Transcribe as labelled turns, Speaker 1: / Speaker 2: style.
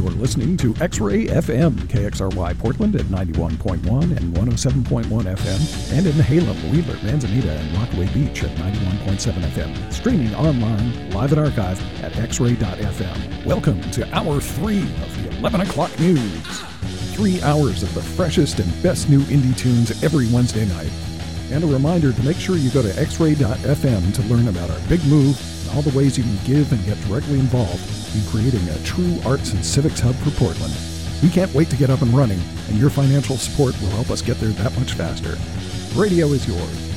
Speaker 1: You're listening to X-Ray FM, KXRY Portland at 91.1 and 107.1 FM, and in Halem, Wheeler, Manzanita, and Rockaway Beach at 91.7 FM. Streaming online, live and archive at xray.fm. Welcome to Hour 3 of the 11 o'clock news. 3 hours of the freshest and best new indie tunes every Wednesday night. And a reminder to make sure you go to xray.fm to learn about our big move and all the ways you can give and get directly involved in creating a true arts and civics hub for Portland. We can't wait to get up and running, and your financial support will help us get there that much faster. Radio is yours.